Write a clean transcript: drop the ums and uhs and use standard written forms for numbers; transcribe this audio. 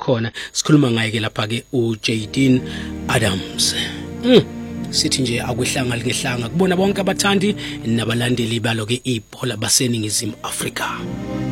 khona sikhuluma ngaye ke lapha ke uJaden Adams. Sithi nje akwehlanga lingehlanga kubona bonke abathandi nabalandeli balo ke ibhola baseningizimu Afrika.